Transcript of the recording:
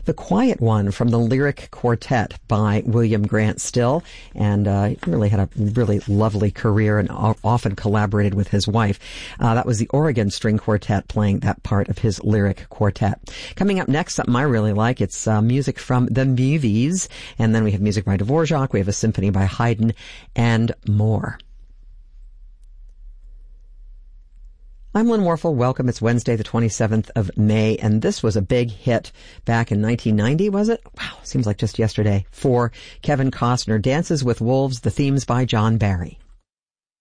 The Quiet One from the Lyric Quartet by William Grant Still. And he really had a really lovely career and often collaborated with his wife. That was the Oregon String Quartet playing that part of his Lyric Quartet. Coming up next, something I really like. It's music from the Movies. And then we have music by Dvorak. We have a symphony by Haydn and more. I'm Lynn Warfel. Welcome. It's Wednesday, the 27th of May, and this was a big hit back in 1990, was it? Wow, seems like just yesterday. For Kevin Costner, Dances with Wolves, the themes by John Barry.